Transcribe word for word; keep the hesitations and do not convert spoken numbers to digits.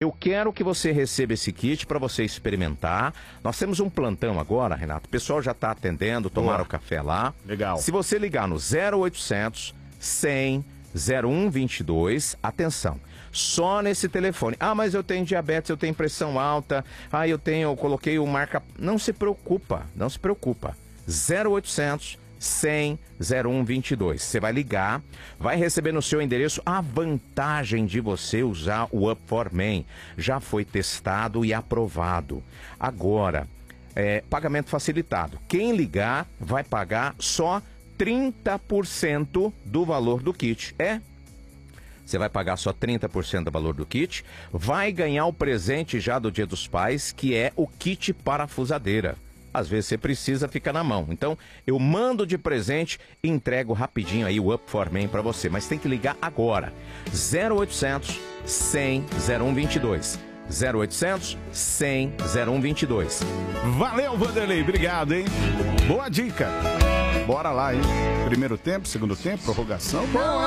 eu quero que você receba esse kit para você experimentar. Nós temos um plantão agora, Renato. O pessoal já está atendendo, tomaram o café lá. Legal. Se você ligar no zero oitocentos, cem, zero um vinte e dois, atenção, só nesse telefone. Ah, mas eu tenho diabetes, eu tenho pressão alta, ah, eu tenho, eu coloquei o marca... Não se preocupa, não se preocupa. zero oitocentos, cem, zero um vinte e dois. Você vai ligar, vai receber no seu endereço a vantagem de você usar o Up for Men. Já foi testado e aprovado. Agora, é, pagamento facilitado. Quem ligar vai pagar só trinta por cento do valor do kit. É, você vai pagar só trinta por cento do valor do kit, vai ganhar o presente já do Dia dos Pais, que é o kit parafusadeira. Às vezes você precisa, fica na mão. Então, eu mando de presente e entrego rapidinho aí o Up for Men para você. Mas tem que ligar agora. zero oitocentos, cem, zero um vinte e dois. zero oitocentos, cem, zero um vinte e dois. Valeu, Vanderlei. Obrigado, hein? Boa dica. Bora lá, hein? Primeiro tempo, segundo tempo, prorrogação. Bora lá.